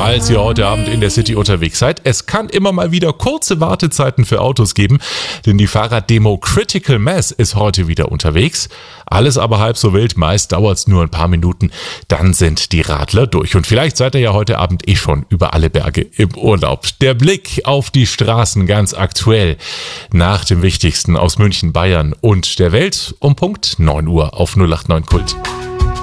falls ihr heute Abend in der City unterwegs seid. Es kann immer mal wieder kurze Wartezeiten für Autos geben, denn die Fahrraddemo Critical Mass ist heute wieder unterwegs. Alles aber halb so wild, meist dauert es nur ein paar Minuten, dann sind die Radler durch. Und vielleicht seid ihr ja heute Abend schon über alle Berge im Urlaub. Der Blick auf die Straßen ganz aktuell nach dem Wichtigsten aus München, Bayern und der Welt um Punkt 9 Uhr auf 089 Kult.